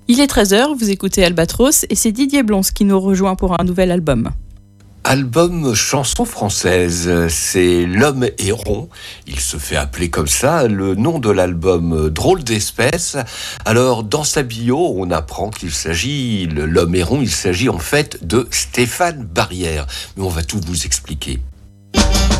Il est 13h, vous écoutez Albatros et c'est Didier Blons qui nous rejoint pour un nouvel album. Album chanson française, c'est L'Homme Héron. Il se fait appeler comme ça, le nom de l'album Drôle d'espèce. Alors, dans sa bio, on apprend qu'il s'agit, L'Homme Héron, il s'agit en fait de Stéphane Barrière. Mais on va tout vous expliquer.